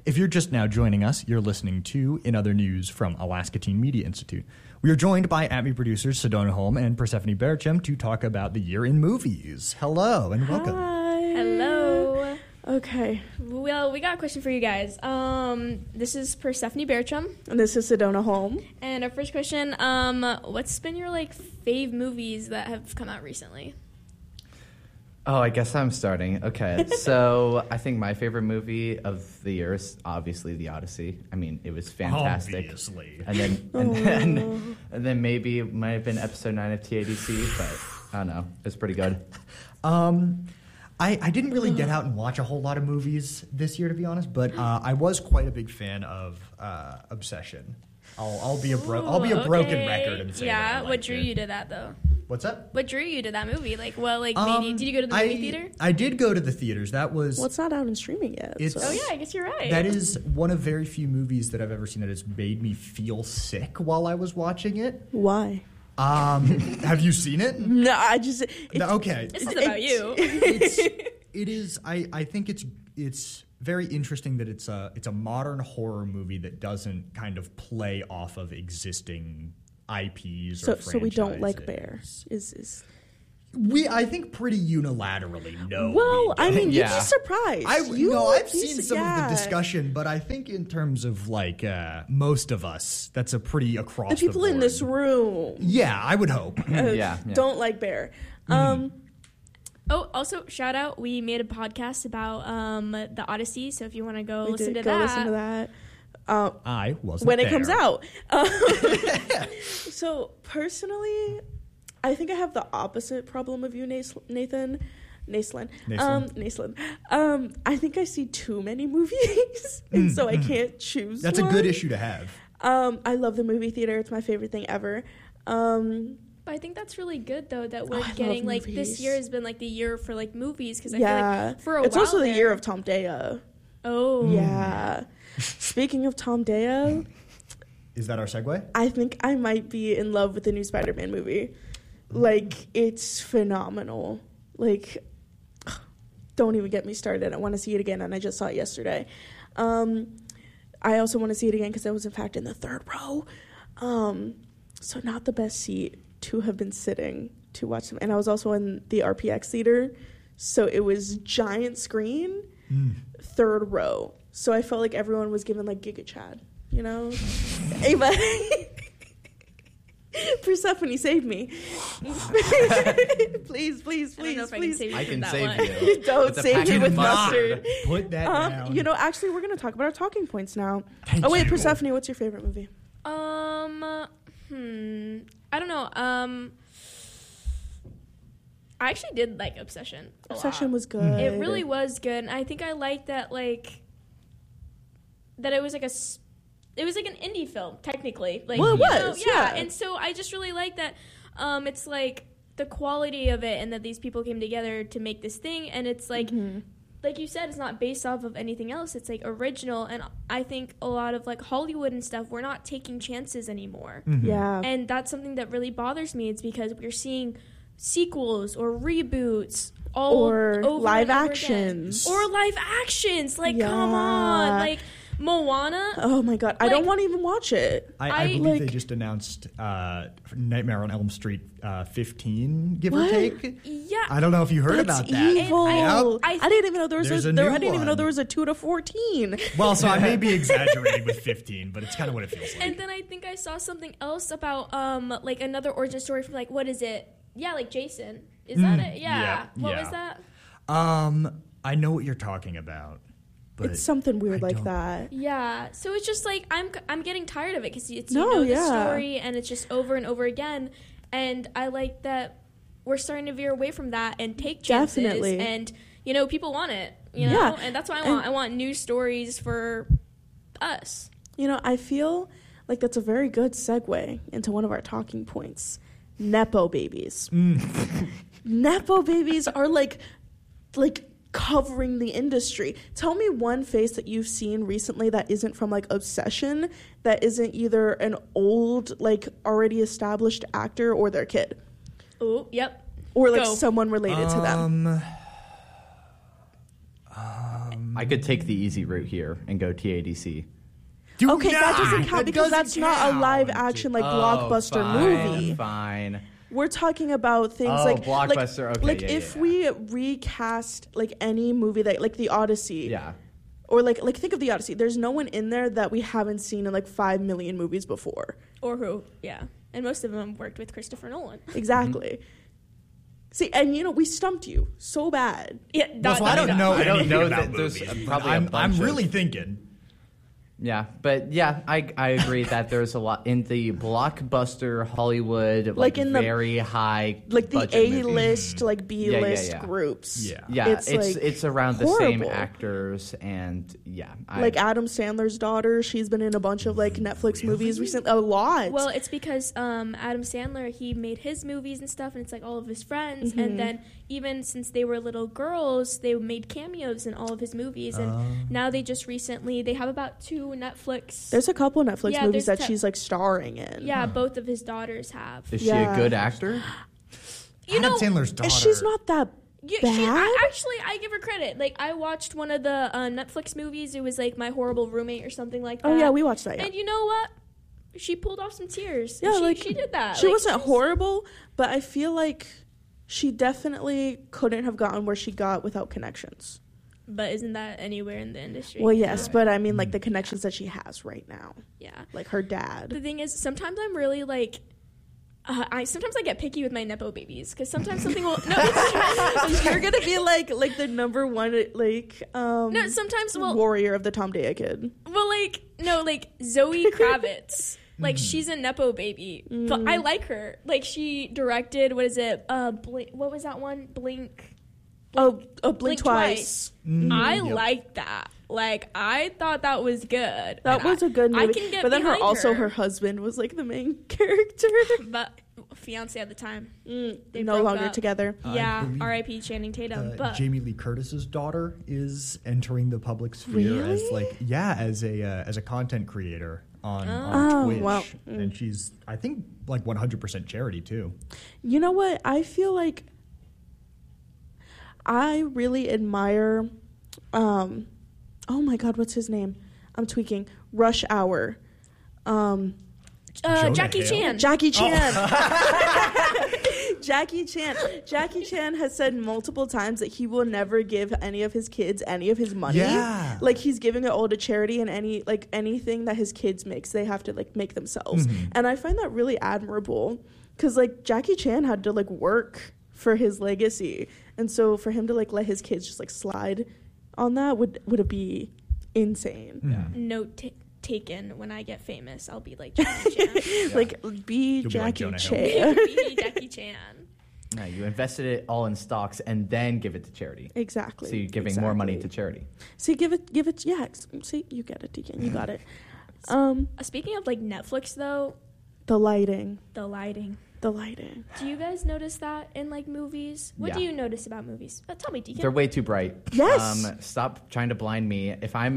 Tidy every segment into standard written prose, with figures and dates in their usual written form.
If you're just now joining us, you're listening to In Other News from Alaska Teen Media Institute. We are joined by ATME producers Sedona Holm and Persephone Berchem to talk about the year in movies. Hello and welcome. Hi. Hello. Okay. Well, we got a question for you guys. This is Persephone Berchem. And this is Sedona Holm. And our first question, what's been your, fave movies that have come out recently? Oh, I guess I'm starting. Okay, so I think my favorite movie of the year is obviously The Odyssey. I mean, it was fantastic. Obviously. And then maybe it might have been episode 9 of TADC, but I don't know. It's pretty good. I didn't really get out and watch a whole lot of movies this year, to be honest, but I was quite a big fan of Obsession. I'll be a broken record and say that I liked what drew it. you to that, though? What's that? What drew you to that movie? Did you go to the movie theater? I did go to the theaters. That was... Well, it's not out in streaming yet. Oh, yeah, I guess you're right. That is one of very few movies that I've ever seen that has made me feel sick while I was watching it. Why? Have you seen it? No, I just... Okay. This is about you. It is. I think it's very interesting that it's a modern horror movie that doesn't kind of play off of existing IPs or franchises. So we don't like Bear. I think pretty unilaterally no. Well, I mean, Yeah. you'd be surprised. I've seen some of the discussion, but I think in terms of most of us, that's a pretty across the people board. in this room. Yeah, I would hope. Yeah. Don't like Bear. Oh, also, shout out, we made a podcast about the Odyssey, so if you want to go listen to that. I wasn't when there. it comes out. So personally, I think I have the opposite problem of you, Nathan. Naslin. I think I see too many movies, and so I can't choose. That's one. a good issue to have. I love the movie theater. It's my favorite thing ever. But I think that's really good, though, that we're getting, this year has been, the year for, movies, because I feel like for a while it's also the year of Tom Daya. Oh. Yeah. Speaking of Tom Daya... Is that our segue? I think I might be in love with the new Spider-Man movie. It's phenomenal. Don't even get me started. I want to see it again, and I just saw it yesterday. I also want to see it again because I was, in fact, in the third row. So not the best seat to have been sitting to watch them. And I was also in the RPX theater, so it was giant screen, third row. So I felt like everyone was given Giga Chad, you know? Ava, Persephone, save me. please. I can that save one. you. Don't It's a save me packet with of mustard. Put that down. Actually, we're going to talk about our talking points now. Thank Wait, you. Persephone, what's your favorite movie? I don't know. I actually did like Obsession. Obsession was good. It really was good. And I think I liked that, that it was it was an indie film, technically. Well, it was, yeah. And so I just really like that. It's the quality of it, and that these people came together to make this thing, and it's like you said, it's not based off of anything else. It's original, and I think a lot of Hollywood and stuff, we're not taking chances anymore. Yeah. And that's something that really bothers me. It's because we're seeing sequels or reboots or over live and over actions. again. Or live actions. Yeah. Come on. Moana. Oh my god, I don't want to even watch it. I believe they just announced Nightmare on Elm Street 15, give or take. Yeah. I don't know if you heard about that. Evil. And I didn't even know there was There's I a new didn't even know one. there was a 2 to 14. Well, so I may be exaggerating with 15, but it's kind of what it feels like. And then I think I saw something else about another origin story from what is it? Yeah, Jason. Is that it? Yeah. What was that? I know what you're talking about. But It's something weird I like don't- that. Yeah, so it's just I'm getting tired of it because it's No, the story, and it's just over and over again, and I like that we're starting to veer away from that and take chances. Definitely. And people want it, Yeah. and that's what I And- want. I want new stories for us. I feel like that's a very good segue into one of our talking points. Nepo babies. Nepo babies are like covering the industry. Tell me one face that you've seen recently that isn't from Obsession, that isn't either an old already established actor or their kid. Oh, yep. Or Go. someone related to them. I could take the easy route here and go TADC. Do Okay, that not. doesn't count because that's not a live count. action like blockbuster movie. Fine. We're talking about things like blockbuster. Like, Okay, like yeah, if yeah. we recast like any movie that like the Odyssey, Yeah. or like think of the Odyssey. There's no one in there that we haven't seen in like 5 million movies before. Or who? Yeah. And most of them worked with Christopher Nolan. Exactly. See, and we stumped you so bad. Yeah, Well, so I don't know. I don't anything know about that there's movies. probably a I'm bunch of- really thinking. Yeah, but yeah, I agree that there's a lot in the blockbuster Hollywood, like in the- very high, Like the budget movies. A-list, like B-list yeah. groups. Yeah. Yeah, It's, like, it's around the same horrible. actors, and yeah, Like Adam Sandler's daughter, she's been in a bunch of like Netflix movies recently. A lot. Well, it's because Adam Sandler, he made his movies and stuff, and it's like all of his friends. Mm-hmm. And then even since they were little girls, they made cameos in all of his movies. And now they just recently, they have about 2 Netflix. There's a couple Netflix Yeah, movies there's that she's like starring in. Yeah, both of his daughters have. is she Yeah. a good actor? You Adam know, Sandler's daughter. She's not that Yeah, bad. I give her credit. Like, I watched one of the Netflix movies. It was like My Horrible Roommate or something like that. Oh yeah, we watched that. Yeah, And you know what? She pulled off some tears. yeah, She did that. She Like, wasn't she's- horrible, but I feel like she definitely couldn't have gotten where she got without connections. But isn't that anywhere in the industry? Well, yes, but I mean like the connections that she has right now, Yeah. like her dad. The thing is, sometimes I'm really like, sometimes I get picky with my nepo babies because sometimes something will You're gonna be like the number one no sometimes warrior of the Tom Daya kid. like Zoe Kravitz. Like, she's a nepo baby, but I like her. Like, she directed, what is it? What was that one? Blink Blink Twice. I Yep. like that. Like, I thought that was good. That And was a good movie. I can get but then behind her husband was like the main character. but fiance at the time. They They no broke longer up. together. I Yeah, believe, R.I.P. Channing Tatum. But Jamie Lee Curtis's daughter is entering the public sphere as as a content creator on Oh, Twitch, wow. and she's I think like 100% charity too. You know what? I feel like I really admire oh my god, what's his name? I'm tweaking. Rush Hour. Jonah Jackie Hill? Chan. Jackie Chan. Jackie Chan. Jackie Chan has said multiple times that he will never give any of his kids any of his money. Yeah. Like he's giving it all to charity, and anything that his kids makes, they have to like make themselves. And I find that really admirable because like Jackie Chan had to like work for his legacy, and so for him to like let his kids just like slide on that would it be insane. Yeah. Note taken, when I get famous, I'll be like Jackie Chan. Like be You'll be like Jackie Jonah Chan. Be Jackie Chan. No, you invested it all in stocks and then give it to charity. Exactly. So you're giving more money to Exactly. charity. See, give it. Yeah. See, you get it, Deacon. You got it. Speaking of like Netflix though, The lighting. the lighting. The lighting. Do you guys notice that in like movies? What Yeah. do you notice about movies? Tell me, Deacon. They're way too bright. Yes. Stop trying to blind me.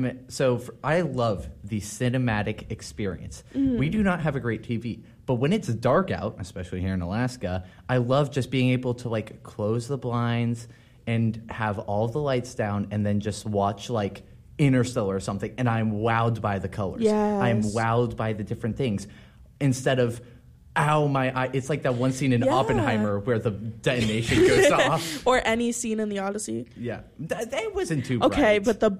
I love the cinematic experience. We do not have a great TV, but when it's dark out, especially here in Alaska, I love just being able to like close the blinds and have all the lights down, and then just watch like Interstellar or something, and I'm wowed by the colors. Yes. I'm wowed by the different things, instead of. Ow, my eye. It's like that one scene in Yeah. Oppenheimer where the detonation goes off. Or any scene in the Odyssey. Yeah. That wasn't too Okay, bright. but the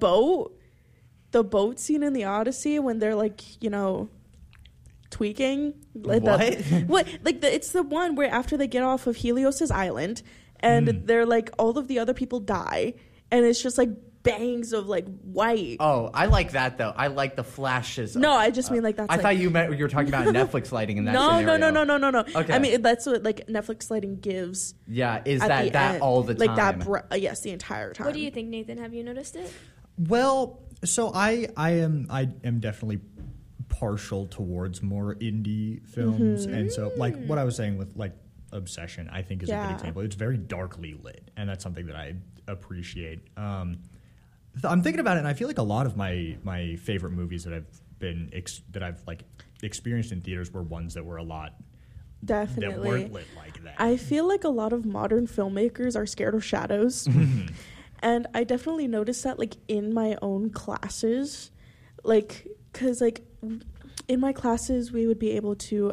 boat scene in the Odyssey when they're like, tweaking. Like What? It's the one where after they get off of Helios's island and they're like, all of the other people die, and it's just like bangs of like white. Oh, I like that though. I like the flashes. No, I just mean like that's. I like, thought you were talking about Netflix lighting in that No. scenario. Okay. I mean, that's what like Netflix lighting gives. Yeah, is at the that end. all the time? Like that, yes, the entire time. What do you think, Nathan? Have you noticed it? Well, so I am definitely partial towards more indie films, and so like what I was saying with like Obsession, I think is a Yeah. good example. It's very darkly lit, and that's something that I appreciate. I'm thinking about it, and I feel like a lot of my favorite movies that I've like experienced in theaters were ones that were a lot that Definitely. weren't lit like that. I feel like a lot of modern filmmakers are scared of shadows. And I definitely noticed that, like, in my own classes, like, because, like, in my classes, we would be able to,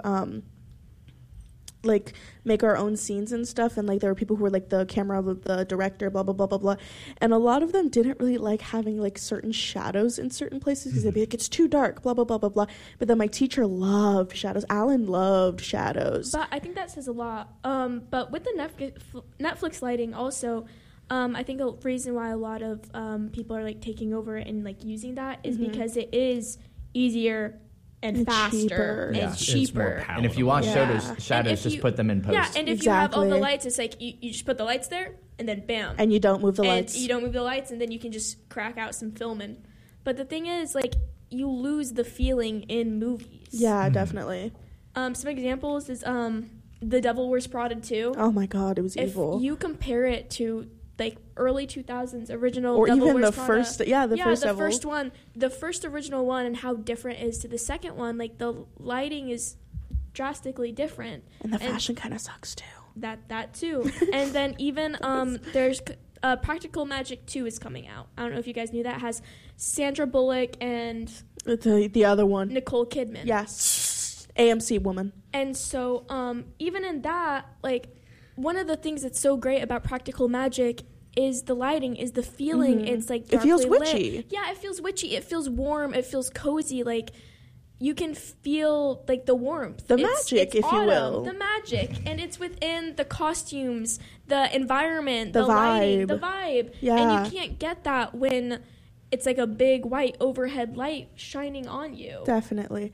like, make our own scenes and stuff, and, like, there were people who were, like, the camera, the director, blah, blah, blah, blah, blah, and a lot of them didn't really like having, like, certain shadows in certain places, because they'd be like, it's too dark, blah, blah, blah, blah, blah, but then my teacher loved shadows. Alan loved shadows. But I think that says a lot. But with the Netflix lighting also, I think a reason why a lot of people are, like, taking over and, like, using that is because it is easier and faster cheaper. and It's cheaper. more And if you want Yeah. shadows, just put them in post. Yeah, and if you have all the Exactly. lights, it's like you just put the lights there and then bam. And you don't move the And lights. you don't move the lights, and then you can just crack out some filming. But the thing is, like, you lose the feeling in movies. Yeah, definitely. Some examples is The Devil Wears Prada 2. Oh my god, it was If evil. you compare it to, like, early 2000s original Or Devil even Wears the Prada, first, the first Devil. first one, the first original one, and how different it is to the second one. Like, the lighting is drastically different. And the fashion kind of sucks too. That too. And then even there's Practical Magic 2 is coming out. I don't know if you guys knew that. It has Sandra Bullock and The other one. Nicole Kidman. Yes. AMC woman. And so even in that, like, one of the things that's so great about Practical Magic is the lighting, is the feeling. It's like It feels darkly witchy. lit. Yeah, it feels witchy. It feels warm. It feels cozy. Like, you can feel, like, the warmth. The It's magic, if you autumn, will. The magic. And it's within the costumes, the environment, The lighting, vibe. the vibe. Yeah. And you can't get that when it's like a big white overhead light shining on you. Definitely.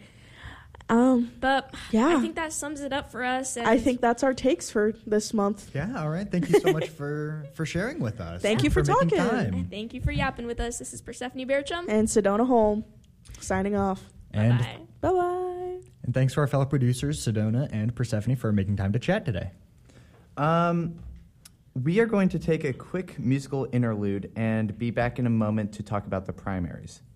But Yeah. I think that sums it up for us. And I think that's our takes for this month. Yeah, all right. Thank you so much for sharing with us. Thank you for making talking. time. thank you for yapping with us. This is Persephone Bearchum. And Sedona Holm signing off. And, Bye. Bye-bye. and thanks to our fellow producers, Sedona and Persephone, for making time to chat today. We are going to take a quick musical interlude and be back in a moment to talk about the primaries.